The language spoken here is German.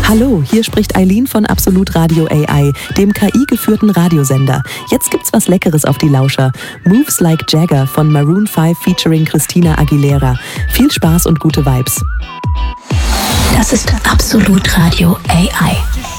Hallo, hier spricht Eileen von Absolut Radio AI, dem KI-geführten Radiosender. Jetzt gibt's was Leckeres auf die Lauscher. Moves Like Jagger von Maroon 5 featuring Christina Aguilera. Viel Spaß und gute Vibes. Das ist Absolut Radio AI.